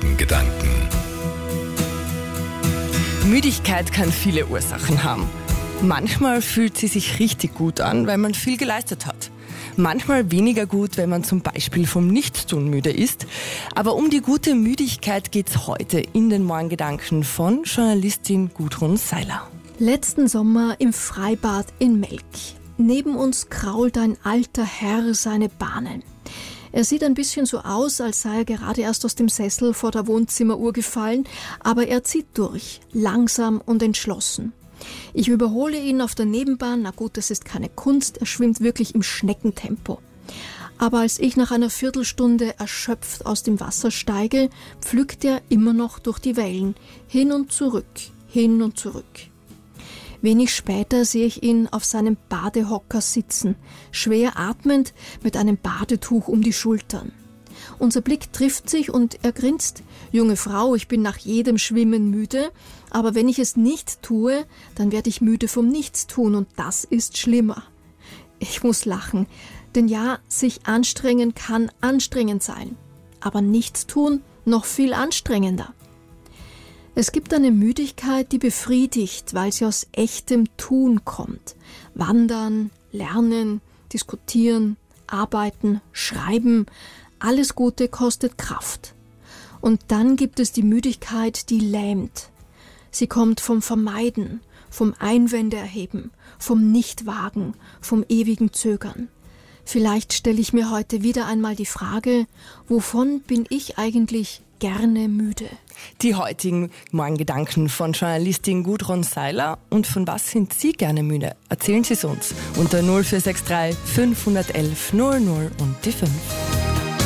Morgengedanken. Müdigkeit kann viele Ursachen haben. Manchmal fühlt sie sich richtig gut an, weil man viel geleistet hat. Manchmal weniger gut, wenn man zum Beispiel vom Nichtstun müde ist. Aber um die gute Müdigkeit geht's heute in den Morgengedanken von Journalistin Gudrun Seiler. Letzten Sommer im Freibad in Melk. Neben uns krault ein alter Herr seine Bahnen. Er sieht ein bisschen so aus, als sei er gerade erst aus dem Sessel vor der Wohnzimmeruhr gefallen, aber er zieht durch, langsam und entschlossen. Ich überhole ihn auf der Nebenbahn, na gut, das ist keine Kunst, er schwimmt wirklich im Schneckentempo. Aber als ich nach einer Viertelstunde erschöpft aus dem Wasser steige, pflügt er immer noch durch die Wellen, hin und zurück, hin und zurück. Wenig später sehe ich ihn auf seinem Badehocker sitzen, schwer atmend mit einem Badetuch um die Schultern. Unser Blick trifft sich und er grinst. Junge Frau, ich bin nach jedem Schwimmen müde, aber wenn ich es nicht tue, dann werde ich müde vom Nichtstun und das ist schlimmer. Ich muss lachen, denn ja, sich anstrengen kann anstrengend sein, aber Nichtstun noch viel anstrengender. Es gibt eine Müdigkeit, die befriedigt, weil sie aus echtem Tun kommt. Wandern, lernen, diskutieren, arbeiten, schreiben, alles Gute kostet Kraft. Und dann gibt es die Müdigkeit, die lähmt. Sie kommt vom Vermeiden, vom Einwände erheben, vom Nichtwagen, vom ewigen Zögern. Vielleicht stelle ich mir heute wieder einmal die Frage, wovon bin ich eigentlich gerne müde? Die heutigen Morgengedanken von Journalistin Gudrun Seiler. Und von was sind Sie gerne müde? Erzählen Sie es uns unter 0463 511 00 und die 5.